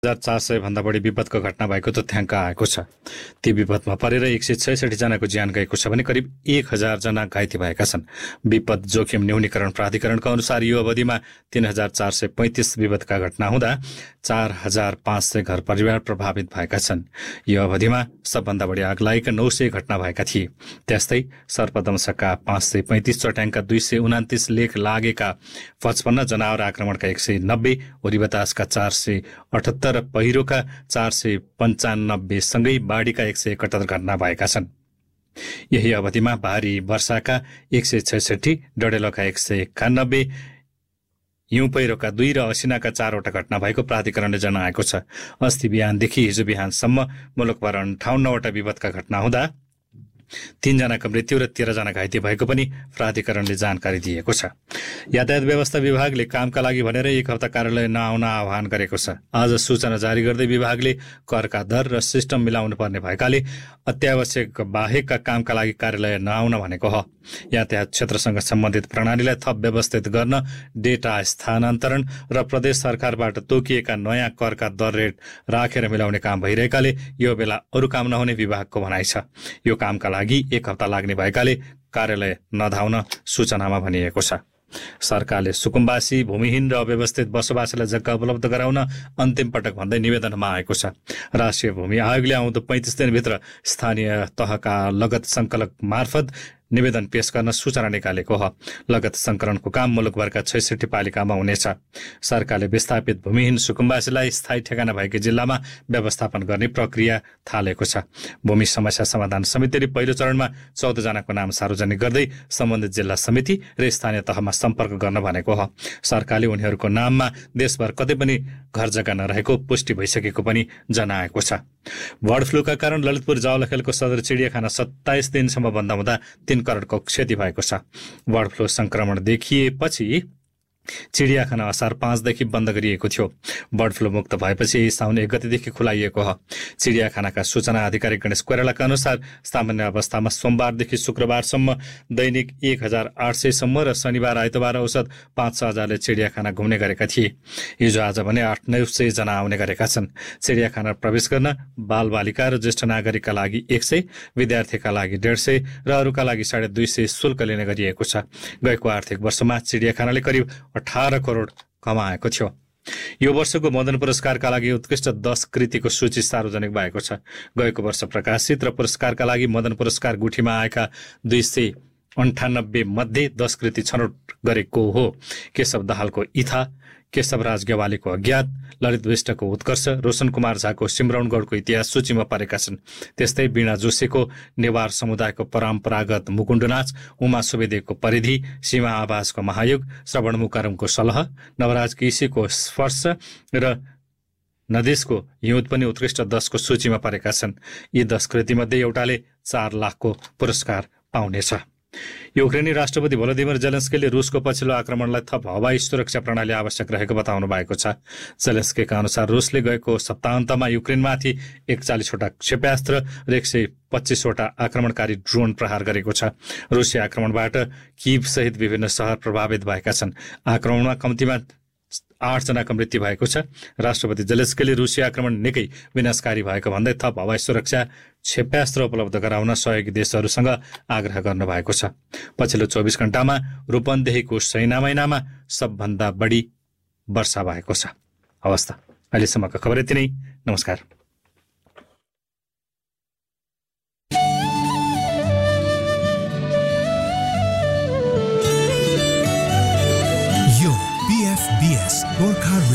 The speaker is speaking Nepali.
1400 भन्दा बढी विपदको घटना भएको तथ्याङ्क आएको छ। ती विपदमा परेर 166 जनाको ज्यान गएको छ भने करिब 1000 जना घाइते भएका छन्। विपद जोखिम न्यूनीकरण प्राधिकरणका अनुसार यो अवधिमा 3435 विपदका घटना हुँदा 4500 घर परिवार प्रभावित भएका छन्। यो अवधिमा सबभन्दा बढी आगलागीका 900 घटना भएका थिए। त्यस्तै सर्पदंशका 535, चट्याङका 229, लेख लागेका 55, जनावर आक्रमणका 190, हुरी बतासका 478 र पहिरोका 495 सँगै बाढीका 171 घटना भएका छन्। यही अवधिमा भारी वर्षाका 166, डडेलोका 191, हिउँ पहिरोका 2 र असिनाका 4वटा घटना भएको प्राधिकरणले जनाएको छ। अस्ति बिहानदेखि हिजो बिहानसम्म मुलुकभर 58वटा विपदका घटना हुँदा 3 जनाको मृत्यु र 13 जना घाइते भएको पनि प्राधिकरणले जानकारी दिएको छ। यातायात व्यवस्था विभागले कामका लागि भनेर 1 हप्ता कार्यालय नआउन आह्वान गरेको छ। आज सूचना जारी गर्दै विभागले करका दर र सिस्टम मिलाउनु पर्ने भएकाले अत्यावश्यक बाहेकका कामका लागि कार्यालय नआउन भनेको हो। यातायात क्षेत्रसँग सम्बन्धित प्रणालीलाई थप व्यवस्थित गर्न डेटा स्थानान्तरण र प्रदेश सरकारबाट तोकिएका नयाँ करका दर रेट राखेर मिलाउने काम भइरहेकाले यो बेला अरू काम नहुने विभागको भनाइ छ। यो कामका लागि 1 हप्ता लाग्ने भएकाले कार्यालय नधाउन सूचनामा भनिएको छ। सरकारले सुकुम्बासी, भूमिहीन र अव्यवस्थित बसोबासलाई जग्गा उपलब्ध गराउन अन्तिम पटक भन्दै निवेदनमा आएको छ। राष्ट्रिय भूमि आयोगले आउँदो 35 दिनभित्र स्थानीय तहका लगत संकलक मार्फत निवेदन पेश गर्न सूचना निकालेको हो। लगत संकलनको काम मुलुकभरका 66 पालिकामा हुनेछ। सरकारले विस्थापित भूमिहीन सुकुम्बासीलाई स्थायी ठेगाना भएकै जिल्लामा व्यवस्थापन गर्ने प्रक्रिया थालेको छ। भूमि समस्या समाधान समितिले पहिलो चरणमा 14 जनाको नाम सार्वजनिक गर्दै सम्बन्धित जिल्ला समिति र स्थानीय तहमा सम्पर्क गर्न भनेको हो। सरकारले उनीहरूको नाममा देशभर कतै पनि घर जग्गा नरहेको पुष्टि भइसकेको पनि जनाएको छ। बर्ड फ्लूका कारण ललितपुर जावलाखेलको सदर चिडियाखाना 27 दिनसम्म बन्द हुँदा 3 करोडको क्षति भएको छ। बर्ड फ्लू संक्रमण देखिएपछि चिडियाखाना असार 5 देखि बन्द गरिएको थियो। बर्ड फ्लू मुक्त भएपछि साउन 1 गतेदेखि खुलाइएको हो। चिडियाखानाका सूचना अधिकारी गणेश कोइरालाका अनुसार सामान्य अवस्थामा सोमबारदेखि शुक्रबारसम्म दैनिक 1800 सम्म र शनिबार आइतबार औसत 5-6 हजारले चिडियाखाना घुम्ने गरेका थिए। हिजो आज भने 800-900 जना आउने गरेका छन्। चिडियाखाना प्रवेश गर्न बालबालिका र ज्येष्ठ नागरिकका लागि 100, विद्यार्थीका लागि 150 र अरूका लागि 250 शुल्क लिने गरिएको छ। गएको आर्थिक वर्षमा चिडियाखानाले करिब 18 करोड कमाएको थियो। यो वर्षको मदन पुरस्कारका लागि उत्कृष्ट 10 कृतिको सूची सार्वजनिक भएको छ। गएको वर्ष प्रकाशित र पुरस्कारका लागि मदन पुरस्कार गुठीमा आएका 298 मध्ये 10 कृति छनौट गरेको हो। केशव दाहालको इथा, केशवराज गेवालीको अज्ञात, ललित विष्टको उत्कर्ष, रोशन कुमार झाको सिमरौनगढको इतिहास सूचीमा परेका छन्। त्यस्तै वीणा जोशीको नेवार समुदायको परम्परागत मुकुण्ड नाच, उमा सुवेदीको परिधि, सीमा आवासको महायुग, श्रवण मुकारमको सलह, नवराज केसीको स्पर्श र नदेशको हिउँद पनि उत्कृष्ट 10 को सूचीमा परेका छन्। यी 10 कृतिमध्ये एउटाले 4 लाखको पुरस्कार पाउनेछ। युक्रेनी राष्ट्रपति भोलोदिमिर जेलेन्स्कीले रुसको पछिल्लो आक्रमणलाई थप हवाई सुरक्षा प्रणाली आवश्यक रहेको बताउनु भएको छ। जेलेन्स्कीका अनुसार रुसले गएको सप्ताहन्तमा युक्रेनमाथि 41वटा क्षेप्यास्त्र र 125वटा आक्रमणकारी ड्रोन प्रहार गरेको छ। रुसी आक्रमणबाट कीव सहित विभिन्न शहर प्रभावित भएका छन्। आक्रमणमा कम्तीमा 8 जनाको मृत्यु भएको छ। राष्ट्रपति जेलेन्स्कीले रुसी आक्रमण निकै विनाशकारी भएको भन्दै थप हवाई सुरक्षा क्षेप्यास्त्र उपलब्ध गराउन सहयोगी देशहरूसँग आग्रह गर्नुभएको छ। पछिल्लो 24 घण्टामा रूपन्देहीको सैनामैनामा सबभन्दा बढी वर्षा भएको छ। अवस्था अहिलेसम्मका खबर यति नै। नमस्कार। यो PFBS गोर्खा